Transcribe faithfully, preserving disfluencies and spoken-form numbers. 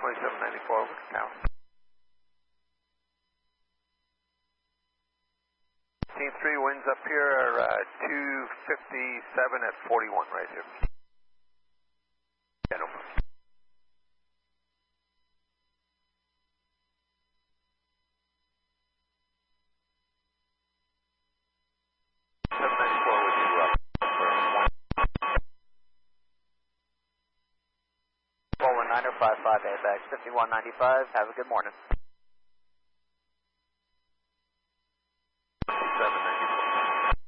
twenty-seven ninety-four over to tower. Team three winds up here are uh, two fifty-seven at forty-one right here. Gentlemen. seven ninety-four with you up for one. four one nine five five A X fifty-one ninety-five, have a good morning.